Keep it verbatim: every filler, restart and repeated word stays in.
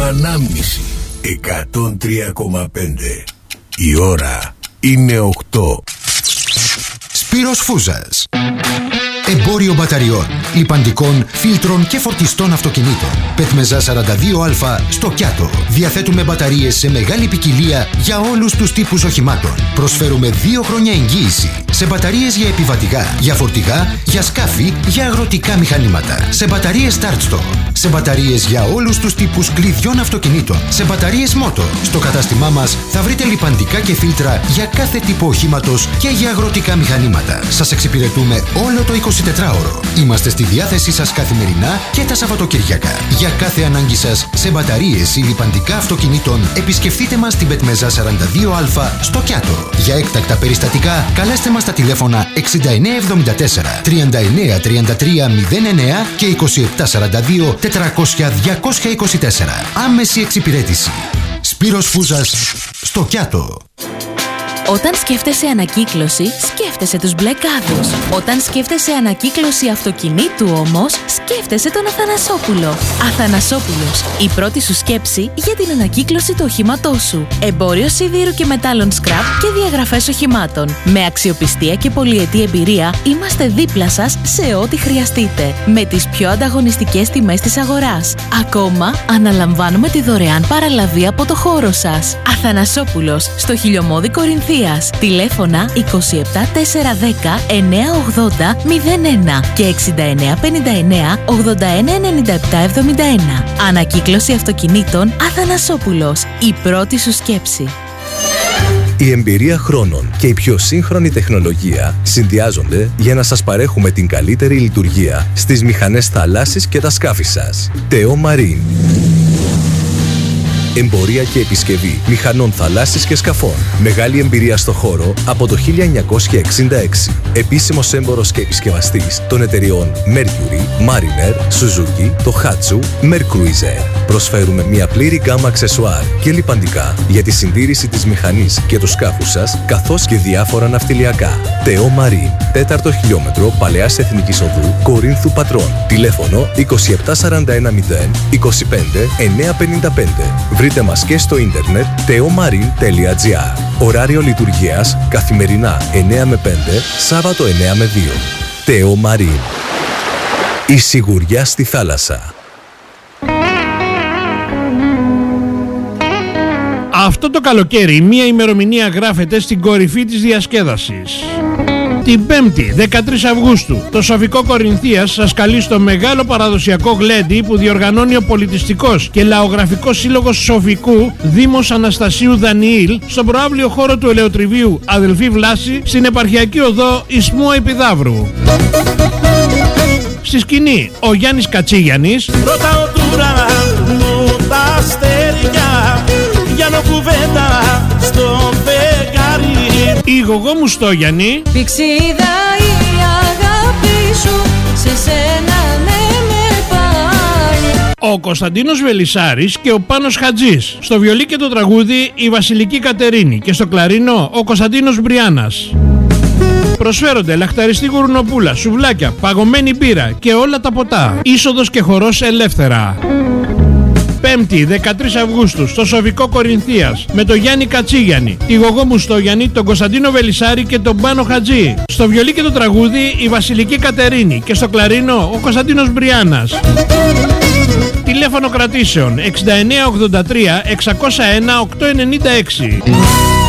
Ανάμνηση εκατόν τρία κόμμα πέντε. Η ώρα είναι οκτώ. Σπύρος Φούζας. Εμπόριο μπαταριών, λιπαντικών, φίλτρων και φορτιστών αυτοκινήτων. Πετμεζά σαράντα δύο Α στο Κιάτο. Διαθέτουμε μπαταρίες σε μεγάλη ποικιλία για όλους τους τύπους οχημάτων. Προσφέρουμε δύο χρόνια εγγύηση σε μπαταρίες για επιβατικά, για φορτηγά, για σκάφη, για αγροτικά μηχανήματα. Σε μπαταρίες Startstore. Σε μπαταρίες για όλους τους τύπους κλειδιών αυτοκινήτων. Σε μπαταρίες Motor. Στο κατάστημά μας θα βρείτε λιπαντικά και φίλτρα για κάθε τύπο οχήματος και για αγροτικά μηχανήματα. Σας εξυπηρετούμε όλο το εικοσιτετράωρο. Είμαστε στη διάθεσή σας καθημερινά και τα Σαββατοκύριακα. Για κάθε ανάγκη σας σε μπαταρίες ή λιπαντικά αυτοκινήτων, επισκεφτείτε μας στην Πετμεζά σαράντα δύο Α στο Κιάτο. Για έκτακτα περιστατικά, καλέστε μας στα τηλέφωνα εξήντα εννέα εβδομήντα τέσσερα τριάντα εννέα τριάντα τρία μηδέν εννέα και είκοσι επτά σαράντα δύο τετρακόσια διακόσια είκοσι τέσσερα. Άμεση εξυπηρέτηση. Σπύρος Φούζας στο Κιάτο. Όταν σκέφτεσαι ανακύκλωση, σκέφτεσαι τους μπλε κάδους. Όταν σκέφτεσαι ανακύκλωση αυτοκινήτου όμως, σκέφτεσαι τον Αθανασόπουλο. Αθανασόπουλος, η πρώτη σου σκέψη για την ανακύκλωση του οχήματός σου. Εμπόριο σιδήρου και μετάλλων scrap και διαγραφές οχημάτων. Με αξιοπιστία και πολυετή εμπειρία, είμαστε δίπλα σας σε ό,τι χρειαστείτε. Με τις πιο ανταγωνιστικές τιμές της αγοράς. Ακόμα, αναλαμβάνουμε τη δωρεάν παραλαβή από το χώρο σας. Αθανασόπουλος, στο Χιλιομώδη Κορινθίας. Τηλέφωνα είκοσι επτά τετρακόσια δέκα εννιακόσια ογδόντα μηδέν ένα και εξήντα εννέα πενήντα εννέα ογδόντα ένα ενενήντα επτά εβδομήντα ένα. Ανακύκλωση αυτοκινήτων Αθανασόπουλος. Η πρώτη σου σκέψη. Η εμπειρία χρόνων και η πιο σύγχρονη τεχνολογία συνδυάζονται για να σας παρέχουμε την καλύτερη λειτουργία στις μηχανές θαλάσσης και τα σκάφη σας. Τεό Μαρίν. Εμπορία και επισκευή μηχανών θαλάσσης και σκαφών. Μεγάλη εμπειρία στο χώρο από το χίλια εννιακόσια εξήντα έξι. Επίσημος έμπορος και επισκευαστής των εταιριών Mercury, Mariner, Suzuki, Tohatsu, Mercruiser. Προσφέρουμε μια πλήρη γκάμα αξεσουάρ και λιπαντικά για τη συντήρηση της μηχανής και του σκάφου σας, καθώς και διάφορα ναυτιλιακά. Τεό Μαρίν, τέταρτο χιλιόμετρο Παλαιάς Εθνικής Οδού, Κορίνθου Πατρών. Τηλέφωνο είκοσι επτά σαράντα ένα μηδέν είκοσι πέντε εννιακόσια πενήντα πέντε. Βρείτε μας και στο ίντερνετ teomarin τελεία gr. Ωράριο λειτουργίας καθημερινά εννέα με πέντε, Σάββατο εννέα με δύο. Τεό Μαρίν. Η σιγουριά στη θάλασσα. Αυτό το καλοκαίρι μία ημερομηνία γράφεται στην κορυφή της διασκέδασης. Την Πέμπτη, δεκατρείς Αυγούστου, το Σοφικό Κορινθίας σας καλεί στο μεγάλο παραδοσιακό γλέντι που διοργανώνει ο Πολιτιστικός και Λαογραφικός Σύλλογος Σοφικού Δήμος Αναστασίου Δανιήλ στον προαύλιο χώρο του Ελαιοτριβείου Αδελφή Βλάση στην επαρχιακή οδό Ισμού Επιδαύρου. Στη σκηνή ο Γιάννης Κατσίγιαννης, ρωτάω του ουρανού τα αστέρια, πιάνω κουβέντα στο φεγγάρι. η Γογό Μουστόγιαννη, πηξίδα η αγάπη σου, σε σένα ναι με πάει. ο Κωνσταντίνος Βελισσάρης και ο Πάνος Χατζής. Στο βιολί και το τραγούδι η Βασιλική Κατερίνη και στο κλαρίνο ο Κωνσταντίνος Μπριάνας. Προσφέρονται λαχταριστή γουρνοπούλα, σουβλάκια, παγωμένη μπύρα και όλα τα ποτά. Είσοδος και χορός ελεύθερα. Πέμπτη, δεκατρείς Αυγούστου, στο Σοφικό Κορινθίας, με τον Γιάννη Κατσίγιαννη, τη Γογό Μουστόγιαννη, τον Κωνσταντίνο Βελισσάρη και τον Πάνο Χατζή. Στο βιολί και το τραγούδι η Βασιλική Κατερίνη και στο κλαρίνο ο Κωνσταντίνος Μπριάνας. Τηλέφωνο κρατήσεων εξήντα εννέα ογδόντα τρία εξακόσια ένα οκτακόσια ενενήντα έξι.